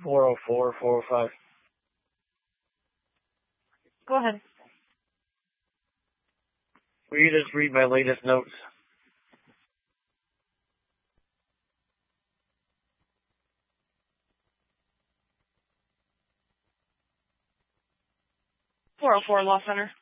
404, 405. Go ahead. Will you just read my latest notes? .404 Law Center.